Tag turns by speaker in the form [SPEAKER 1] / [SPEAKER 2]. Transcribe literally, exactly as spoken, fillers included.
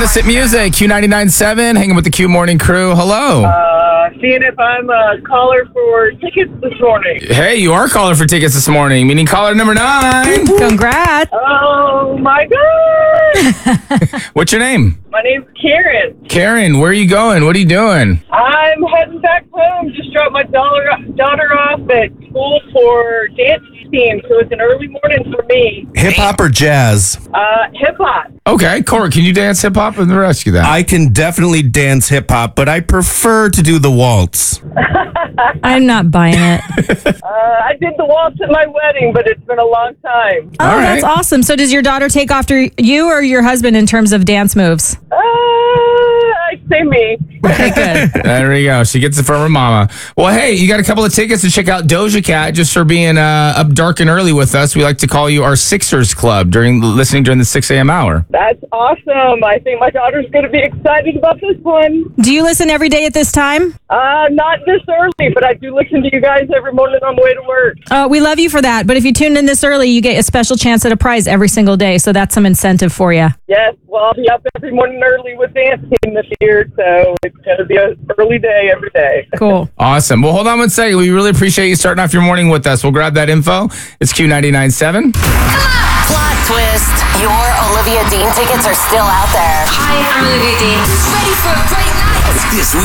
[SPEAKER 1] Illicit Music, Q ninety-nine point seven, hanging with the Q Morning Crew. Hello.
[SPEAKER 2] Uh, seeing if I'm a caller for tickets this morning.
[SPEAKER 1] Hey, you are caller for tickets this morning, meaning caller number nine.
[SPEAKER 3] Congrats.
[SPEAKER 2] Oh, my God.
[SPEAKER 1] What's your name?
[SPEAKER 2] My name's Karen.
[SPEAKER 1] Karen, where are you going? What are you doing?
[SPEAKER 2] I'm heading back home. Just dropped my daughter, daughter off at school for dance team, so it's an early morning for me.
[SPEAKER 4] Hip hop or jazz?
[SPEAKER 2] Uh, hip-hop.
[SPEAKER 1] Okay, Cora, can you dance hip hop and the rest of that?
[SPEAKER 4] I can definitely dance hip hop, but I prefer to do the waltz.
[SPEAKER 3] I'm not buying it.
[SPEAKER 2] Uh, I did the waltz at my wedding, but it's been a long time.
[SPEAKER 3] Oh,
[SPEAKER 1] All
[SPEAKER 3] that's
[SPEAKER 1] right.
[SPEAKER 3] awesome. So does your daughter take after you or your husband in terms of dance moves?
[SPEAKER 2] Uh, I'd say me.
[SPEAKER 3] Okay, good.
[SPEAKER 1] There we go. She gets it from her mama. Well, hey, you got a couple of tickets to check out Doja Cat just for being uh, up dark and early with us. We like to call you our Sixers Club during listening during the six a.m. hour.
[SPEAKER 2] That's awesome. I think my daughter's going to be excited about this one.
[SPEAKER 3] Do you listen every day at this time?
[SPEAKER 2] Uh, not this early, but I do listen to you guys every morning on the way to work.
[SPEAKER 3] Uh, we love you for that. But if you tune in this early, you get a special chance at a prize every single day. So that's some incentive for you.
[SPEAKER 2] Yes, well, I'll be up every morning early with dance team this year, so it's going to be an early day every day.
[SPEAKER 3] Cool.
[SPEAKER 1] Awesome. Well, hold on one second. We really appreciate you starting off your morning with us. We'll grab that info. It's Q ninety-nine point seven.
[SPEAKER 5] Plot twist. Your Olivia Dean tickets are still out there.
[SPEAKER 6] Hi, I'm Olivia Dean.
[SPEAKER 5] Ready for a great night.
[SPEAKER 6] This